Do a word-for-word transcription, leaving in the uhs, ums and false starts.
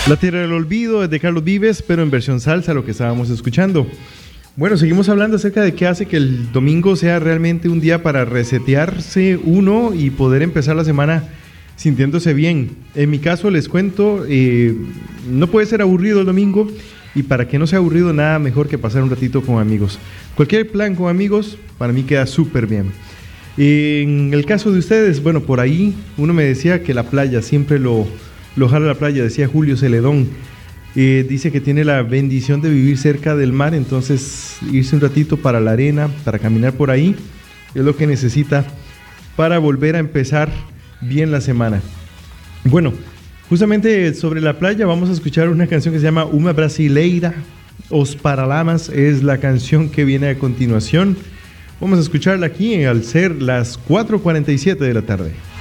La Tierra del Olvido es de Carlos Vives, pero en versión salsa, lo que estábamos escuchando. Bueno, seguimos hablando acerca de qué hace que el domingo sea realmente un día para resetearse uno y poder empezar la semana sintiéndose bien. En mi caso, les cuento, eh, no puede ser aburrido el domingo, y para que no sea aburrido, nada mejor que pasar un ratito con amigos. Cualquier plan con amigos, para mí queda súper bien. En el caso de ustedes, bueno, por ahí uno me decía que la playa siempre lo... Lo jala a la playa, decía Julio Celedón. Eh, dice que tiene la bendición de vivir cerca del mar, entonces irse un ratito para la arena, para caminar por ahí, es lo que necesita para volver a empezar bien la semana. Bueno, justamente sobre la playa vamos a escuchar una canción que se llama Uma Brasileira, Os Paralamas, es la canción que viene a continuación. Vamos a escucharla aquí al ser las cuatro cuarenta y siete de la tarde.